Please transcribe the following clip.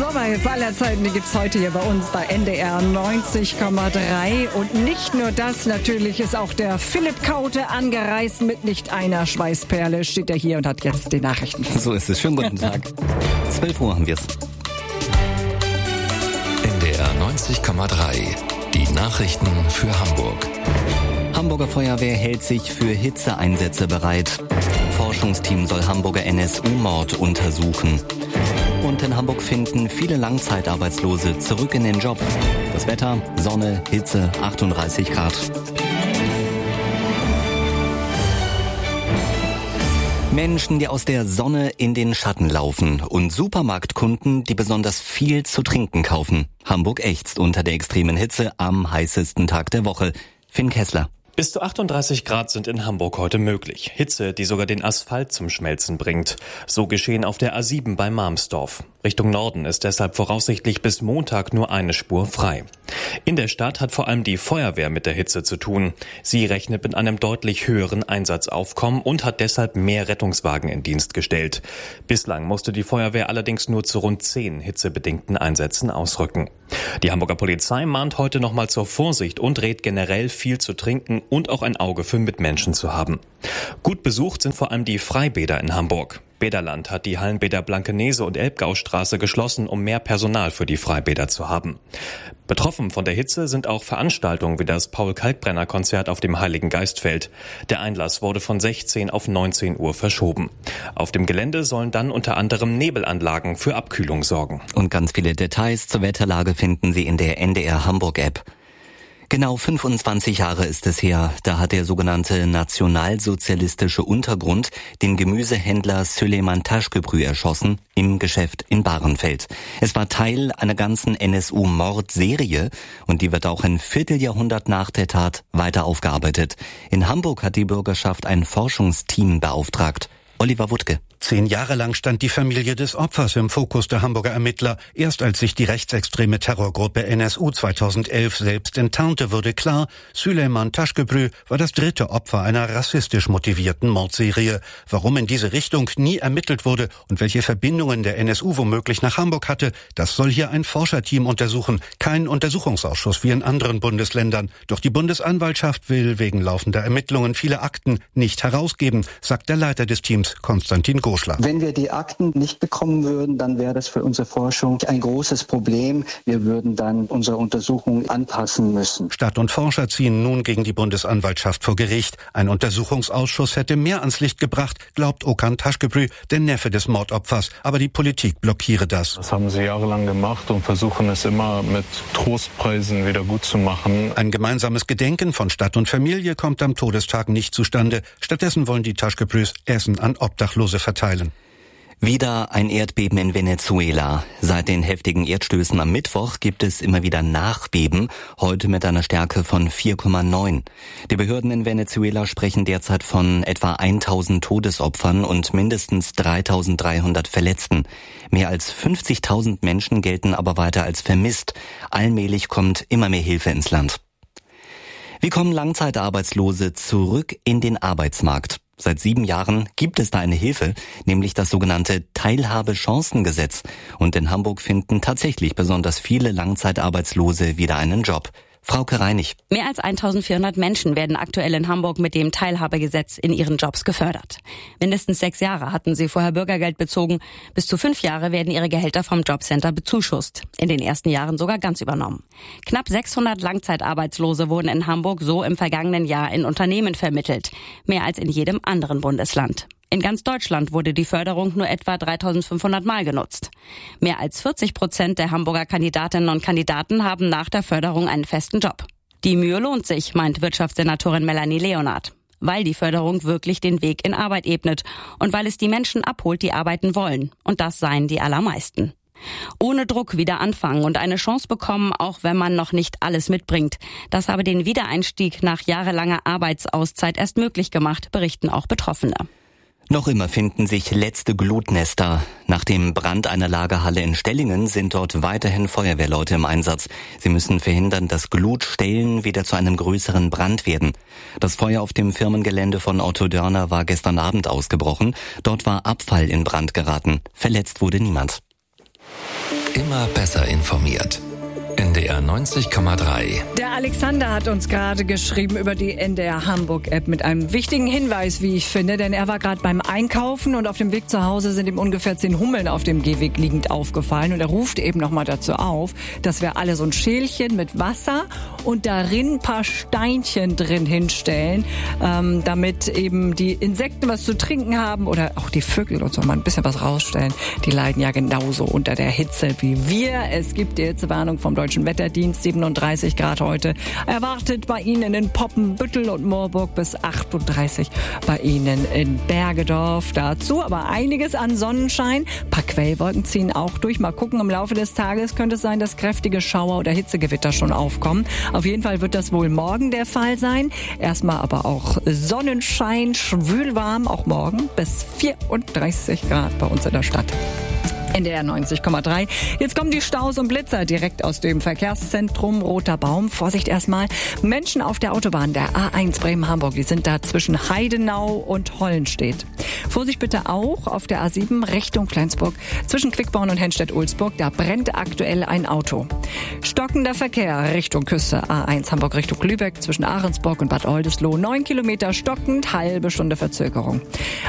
Sommerhits aller Zeiten, die gibt's heute hier bei uns bei NDR 90,3. Und nicht nur das, natürlich ist auch der Philipp Kaute angereist mit nicht einer Schweißperle. Steht er hier und hat jetzt die Nachrichten. So ist es. Schönen guten Tag. 12 Uhr haben wir's. NDR 90,3. Die Nachrichten für Hamburg. Hamburger Feuerwehr hält sich für Hitzeeinsätze bereit. Forschungsteam soll Hamburger NSU-Mord untersuchen. Und in Hamburg finden viele Langzeitarbeitslose zurück in den Job. Das Wetter, Sonne, Hitze, 38 Grad. Menschen, die aus der Sonne in den Schatten laufen und Supermarktkunden, die besonders viel zu trinken kaufen. Hamburg ächzt unter der extremen Hitze am heißesten Tag der Woche. Finn Kessler. Bis zu 38 Grad sind in Hamburg heute möglich. Hitze, die sogar den Asphalt zum Schmelzen bringt. So geschehen auf der A7 bei Malmsdorf. Richtung Norden ist deshalb voraussichtlich bis Montag nur eine Spur frei. In der Stadt hat vor allem die Feuerwehr mit der Hitze zu tun. Sie rechnet mit einem deutlich höheren Einsatzaufkommen und hat deshalb mehr Rettungswagen in Dienst gestellt. Bislang musste die Feuerwehr allerdings nur zu rund 10 hitzebedingten Einsätzen ausrücken. Die Hamburger Polizei mahnt heute nochmal zur Vorsicht und rät generell viel zu trinken und auch ein Auge für Mitmenschen zu haben. Gut besucht sind vor allem die Freibäder in Hamburg. Bäderland hat die Hallenbäder Blankenese und Elbgaustraße geschlossen, um mehr Personal für die Freibäder zu haben. Betroffen von der Hitze sind auch Veranstaltungen wie das Paul-Kalkbrenner-Konzert auf dem Heiligen Geistfeld. Der Einlass wurde von 16 auf 19 Uhr verschoben. Auf dem Gelände sollen dann unter anderem Nebelanlagen für Abkühlung sorgen. Und ganz viele Details zur Wetterlage finden Sie in der NDR Hamburg-App. Genau 25 Jahre ist es her, da hat der sogenannte nationalsozialistische Untergrund den Gemüsehändler Süleyman Taşköprü erschossen im Geschäft in Bahrenfeld. Es war Teil einer ganzen NSU-Mordserie und die wird auch ein Vierteljahrhundert nach der Tat weiter aufgearbeitet. In Hamburg hat die Bürgerschaft ein Forschungsteam beauftragt. Oliver Wuttke. 10 Jahre lang stand die Familie des Opfers im Fokus der Hamburger Ermittler. Erst als sich die rechtsextreme Terrorgruppe NSU 2011 selbst enttarnte, wurde klar, Süleyman Taşköprü war das 3. Opfer einer rassistisch motivierten Mordserie. Warum in diese Richtung nie ermittelt wurde und welche Verbindungen der NSU womöglich nach Hamburg hatte, das soll hier ein Forscherteam untersuchen. Kein Untersuchungsausschuss wie in anderen Bundesländern. Doch die Bundesanwaltschaft will wegen laufender Ermittlungen viele Akten nicht herausgeben, sagt der Leiter des Teams, Konstantin Goschler. Wenn wir die Akten nicht bekommen würden, dann wäre das für unsere Forschung ein großes Problem. Wir würden dann unsere Untersuchung anpassen müssen. Stadt und Forscher ziehen nun gegen die Bundesanwaltschaft vor Gericht. Ein Untersuchungsausschuss hätte mehr ans Licht gebracht, glaubt Okan Taşköprü, der Neffe des Mordopfers. Aber die Politik blockiere das. Das haben sie jahrelang gemacht und versuchen es immer mit Trostpreisen wieder gut zu machen. Ein gemeinsames Gedenken von Stadt und Familie kommt am Todestag nicht zustande. Stattdessen wollen die Taşköprüs Essen an Obdachlose verteilen. Wieder ein Erdbeben in Venezuela. Seit den heftigen Erdstößen am Mittwoch gibt es immer wieder Nachbeben, heute mit einer Stärke von 4,9. Die Behörden in Venezuela sprechen derzeit von etwa 1000 Todesopfern und mindestens 3300 Verletzten. Mehr als 50.000 Menschen gelten aber weiter als vermisst. Allmählich kommt immer mehr Hilfe ins Land. Wie kommen Langzeitarbeitslose zurück in den Arbeitsmarkt? Seit 7 Jahren gibt es da eine Hilfe, nämlich das sogenannte Teilhabechancengesetz. Und in Hamburg finden tatsächlich besonders viele Langzeitarbeitslose wieder einen Job. Frauke Reinig. Mehr als 1400 Menschen werden aktuell in Hamburg mit dem Teilhabegesetz in ihren Jobs gefördert. Mindestens 6 Jahre hatten sie vorher Bürgergeld bezogen. Bis zu 5 Jahre werden ihre Gehälter vom Jobcenter bezuschusst. In den ersten Jahren sogar ganz übernommen. Knapp 600 Langzeitarbeitslose wurden in Hamburg so im vergangenen Jahr in Unternehmen vermittelt. Mehr als in jedem anderen Bundesland. In ganz Deutschland wurde die Förderung nur etwa 3500 Mal genutzt. Mehr als 40% der Hamburger Kandidatinnen und Kandidaten haben nach der Förderung einen festen Job. Die Mühe lohnt sich, meint Wirtschaftssenatorin Melanie Leonard, weil die Förderung wirklich den Weg in Arbeit ebnet und weil es die Menschen abholt, die arbeiten wollen. Und das seien die allermeisten. Ohne Druck wieder anfangen und eine Chance bekommen, auch wenn man noch nicht alles mitbringt. Das habe den Wiedereinstieg nach jahrelanger Arbeitsauszeit erst möglich gemacht, berichten auch Betroffene. Noch immer finden sich letzte Glutnester. Nach dem Brand einer Lagerhalle in Stellingen sind dort weiterhin Feuerwehrleute im Einsatz. Sie müssen verhindern, dass Glutstellen wieder zu einem größeren Brand werden. Das Feuer auf dem Firmengelände von Otto Dörner war gestern Abend ausgebrochen. Dort war Abfall in Brand geraten. Verletzt wurde niemand. Immer besser informiert. NDR 90,3. Der Alexander hat uns gerade geschrieben über die NDR Hamburg-App mit einem wichtigen Hinweis, wie ich finde, denn er war gerade beim Einkaufen und auf dem Weg zu Hause sind ihm ungefähr 10 Hummeln auf dem Gehweg liegend aufgefallen und er ruft eben nochmal dazu auf, dass wir alle so ein Schälchen mit Wasser und darin ein paar Steinchen drin hinstellen, damit eben die Insekten was zu trinken haben oder auch die Vögel und so mal ein bisschen was rausstellen. Die leiden ja genauso unter der Hitze wie wir. Es gibt die Hitzewarnung vom Deutschen Wetterdienst, 37 Grad heute. Erwartet bei Ihnen in Poppenbüttel und Moorburg bis 38 bei Ihnen in Bergedorf. Dazu aber einiges an Sonnenschein. Ein paar Quellwolken ziehen auch durch. Mal gucken, im Laufe des Tages könnte es sein, dass kräftige Schauer oder Hitzegewitter schon aufkommen. Auf jeden Fall wird das wohl morgen der Fall sein. Erstmal aber auch Sonnenschein, schwülwarm, auch morgen bis 34 Grad bei uns in der Stadt. NDR 90,3. Jetzt kommen die Staus und Blitzer direkt aus dem Verkehrszentrum Roter Baum. Vorsicht erstmal. Menschen auf der Autobahn der A1 Bremen-Hamburg, die sind da zwischen Heidenau und Hollenstedt. Vorsicht bitte auch auf der A7 Richtung Flensburg zwischen Quickborn und Henstedt-Ulzburg. Da brennt aktuell ein Auto. Stockender Verkehr Richtung Küste. A1 Hamburg Richtung Lübeck zwischen Ahrensburg und Bad Oldesloe. 9 Kilometer stockend, halbe Stunde Verzögerung.